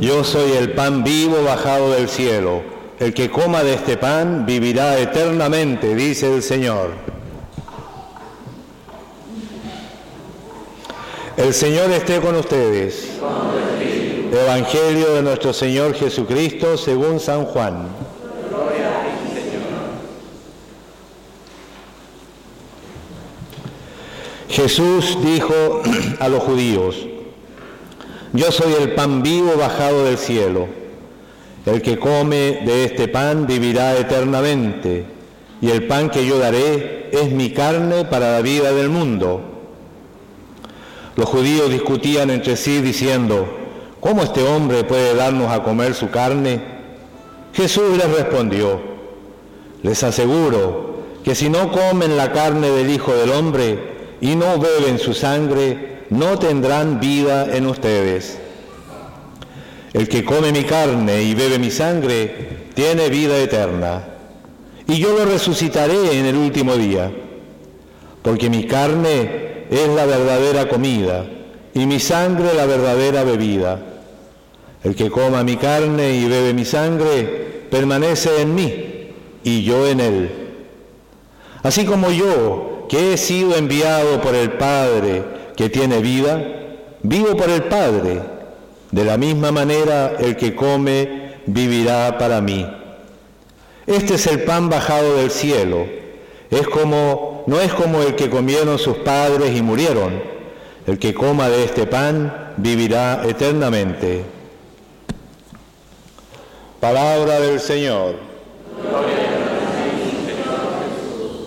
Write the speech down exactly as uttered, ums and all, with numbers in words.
Yo soy el pan vivo bajado del cielo. El que coma de este pan vivirá eternamente, dice el Señor. El Señor esté con ustedes. Evangelio de nuestro Señor Jesucristo según San Juan. Gloria a ti, Señor. Jesús dijo a los judíos: Yo soy el pan vivo bajado del cielo. El que come de este pan vivirá eternamente, y el pan que yo daré es mi carne para la vida del mundo. Los judíos discutían entre sí diciendo: ¿Cómo este hombre puede darnos a comer su carne? Jesús les respondió: Les aseguro que si no comen la carne del Hijo del Hombre y no beben su sangre, no tendrán vida en ustedes. El que come mi carne y bebe mi sangre tiene vida eterna, y yo lo resucitaré en el último día, porque mi carne es la verdadera comida y mi sangre la verdadera bebida. El que coma mi carne y bebe mi sangre permanece en mí y yo en él. Así como yo, que he sido enviado por el Padre que tiene vida, vivo por el Padre. De la misma manera, el que come vivirá para mí. Este es el pan bajado del cielo. Es como, no es como el que comieron sus padres y murieron. El que coma de este pan vivirá eternamente. Palabra del Señor. Gloria